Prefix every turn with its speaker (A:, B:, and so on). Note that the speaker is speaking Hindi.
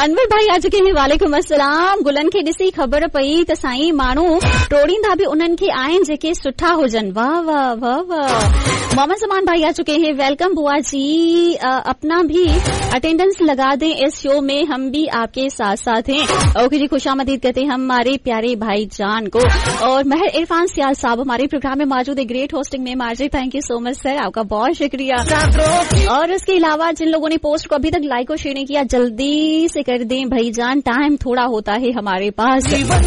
A: अनवर भाई आ चुके हैं, वालेकुम अस्सलाम। गुलन खे ॾिसी ख़बर पई त साईं माण्हू टोड़ींदा बि उन्हनि खे आहिनि जेके सुठा हुजनि। वाह वाह वाह वाह। मोहम्मद समान भाई आ चुके हैं, वेलकम बुआ जी। अपना भी अटेंडेंस लगा दें इस शो में, हम भी आपके साथ साथ हैं। ओके जी, खुशामदीद कहते हैं हमारे प्यारे भाई जान को। और महर इरफान सियाल साहब हमारे प्रोग्राम में मौजूद है, ग्रेट होस्टिंग में मार्जी, thank you so much sir, आपका बहुत शुक्रिया। और इसके अलावा जिन लोगों ने पोस्ट को अभी तक लाइक और शेयर नहीं किया, जल्दी से कर दें भाईजान, टाइम थोड़ा होता है हमारे पास।